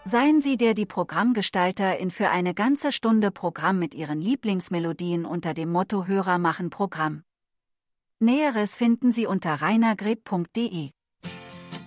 Seien Sie die Programmgestalterin für eine ganze Stunde Programm mit Ihren Lieblingsmelodien unter dem Motto Hörer machen Programm. Näheres finden Sie unter rainergreb.de.